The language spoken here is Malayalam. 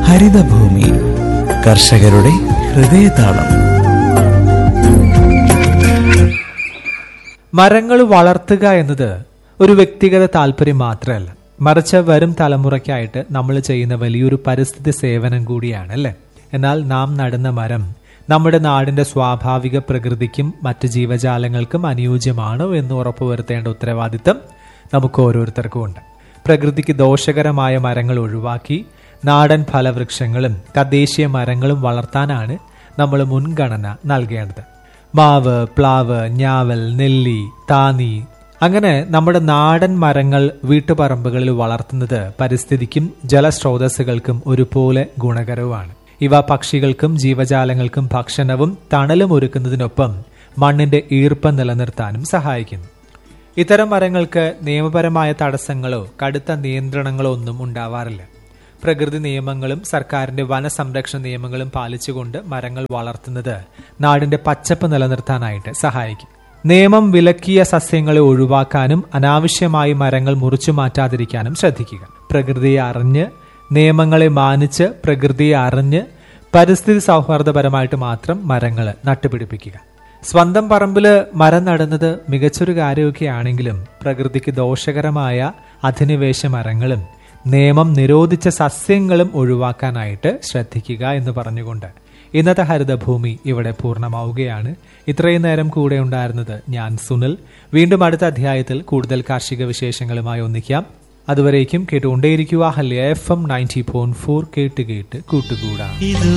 ഹരിതഭൂമി കർഷകരുടെ ഹൃദയതാളം. മരങ്ങൾ വളർത്തുക എന്നത് ഒരു വ്യക്തിഗത താല്പര്യം മാത്രമല്ല, മറിച്ച് വരും തലമുറയ്ക്കായിട്ട് നമ്മൾ ചെയ്യുന്ന വലിയൊരു പരിസ്ഥിതി സേവനം കൂടിയാണ് അല്ലേ. എന്നാൽ നാം നടുന്ന മരം നമ്മുടെ നാടിന്റെ സ്വാഭാവിക പ്രകൃതിക്കും മറ്റ് ജീവജാലങ്ങൾക്കും അനുയോജ്യമാണോ എന്ന് ഉറപ്പുവരുത്തേണ്ട ഉത്തരവാദിത്തം നമുക്ക് ഓരോരുത്തർക്കും ഉണ്ട്. പ്രകൃതിക്ക് ദോഷകരമായ മരങ്ങൾ ഒഴിവാക്കി നാടൻ ഫലവൃക്ഷങ്ങളും തദ്ദേശീയ മരങ്ങളും വളർത്താനാണ് നമ്മൾ മുൻഗണന നൽകേണ്ടത്. മാവ്, പ്ലാവ്, ഞാവൽ, നെല്ലി, താനി അങ്ങനെ നമ്മുടെ നാടൻ മരങ്ങൾ വീട്ടുപറമ്പുകളിൽ വളർത്തുന്നത് പരിസ്ഥിതിക്കും ജലസ്രോതസ്സുകൾക്കും ഒരുപോലെ ഗുണകരവുമാണ്. ഇവ പക്ഷികൾക്കും ജീവജാലങ്ങൾക്കും ഭക്ഷണവും തണലും ഒരുക്കുന്നതിനൊപ്പം മണ്ണിന്റെ ഈർപ്പം നിലനിർത്താനും സഹായിക്കുന്നു. ഇത്തരം മരങ്ങൾക്ക് നിയമപരമായ തടസ്സങ്ങളോ കടുത്ത നിയന്ത്രണങ്ങളോ ഒന്നും ഉണ്ടാവാറില്ല. പ്രകൃതി നിയമങ്ങളും സർക്കാരിന്റെ വനസംരക്ഷണ നിയമങ്ങളും പാലിച്ചുകൊണ്ട് മരങ്ങൾ വളർത്തുന്നത് നാടിന്റെ പച്ചപ്പ് നിലനിർത്താനായിട്ട് സഹായിക്കും. നിയമം വിലക്കിയ സസ്യങ്ങളെ ഒഴിവാക്കാനും അനാവശ്യമായി മരങ്ങൾ മുറിച്ചു മാറ്റാതിരിക്കാനും ശ്രദ്ധിക്കുക. പ്രകൃതിയെ അറിഞ്ഞ്, നിയമങ്ങളെ മാനിച്ച്, പ്രകൃതിയെ അറിഞ്ഞ് പരിസ്ഥിതി സൗഹാർദ്ദപരമായിട്ട് മാത്രം മരങ്ങൾ നട്ടുപിടിപ്പിക്കുക. സ്വന്തം പറമ്പില് മരം നടുന്നത് മികച്ചൊരു കാര്യമൊക്കെ ആണെങ്കിലും പ്രകൃതിക്ക് ദോഷകരമായ അധിനിവേശ മരങ്ങളും നിയമം നിരോധിച്ച സസ്യങ്ങളും ഒഴിവാക്കാനായിട്ട് ശ്രദ്ധിക്കുക എന്ന് പറഞ്ഞുകൊണ്ട് ഇന്നത്തെ ഹരിതഭൂമി ഇവിടെ പൂർണ്ണമാവുകയാണ്. ഇത്രയും നേരം കൂടെ ഉണ്ടായിരുന്നത് ഞാൻ സുനിൽ. വീണ്ടും അടുത്ത അധ്യായത്തിൽ കൂടുതൽ കാർഷിക വിശേഷങ്ങളുമായി ഒന്നിക്കാം. അതുവരേക്കും കേട്ടുകൊണ്ടേയിരിക്കുക ഹല്യ FM 90.4 കേട്ട് കൂട്ടുകൂടാം.